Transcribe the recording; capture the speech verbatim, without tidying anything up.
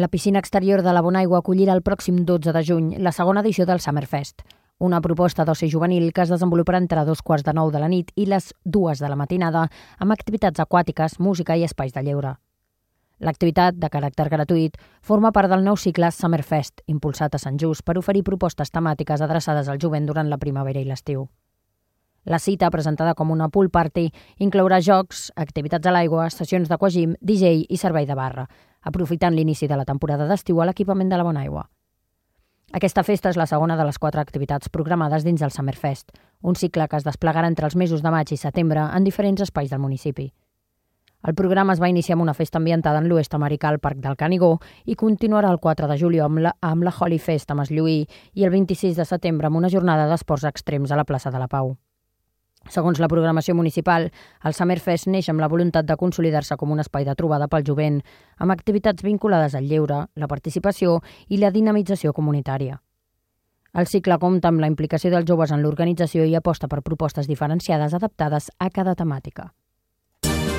La piscina exterior de la Bonaigua acollirà el pròxim dotze de juny la segona edició del Summerfest, una proposta d'oci juvenil que es desenvoluparà entre dos quarts de nou de la nit i les dues de la matinada amb activitats aquàtiques, música i espais de lleure. L'activitat, de caràcter gratuït, forma part del nou cicle Summerfest, impulsat a Sant Just per oferir propostes temàtiques adreçades al jovent durant la primavera i l'estiu. La cita, presentada com una pool party, inclourà jocs, activitats a l'aigua, sessions d'aquagym, D J i servei de barra, aprofitant l'inici de la temporada d'estiu a l'equipament de la Bonaigua. Aquesta festa és la segona de les quatre activitats programades dins del Summerfest, un cicle que es desplegarà entre els mesos de maig i setembre en diferents espais del municipi. El programa es va iniciar amb una festa ambientada en l'oest americà al Parc del Canigó i continuarà el quatre de juliol amb la, amb la Holy Fest a Maslluí i el vint-i-sis de setembre amb una jornada d'esports extrems a la plaça de la Pau. Segons la programació municipal, el Summerfest neix amb la voluntat de consolidar-se com un espai de trobada pel jovent, amb activitats vinculades al lleure, la participació i la dinamització comunitària. El cicle compta amb la implicació dels joves en l'organització i aposta per propostes diferenciades adaptades a cada temàtica.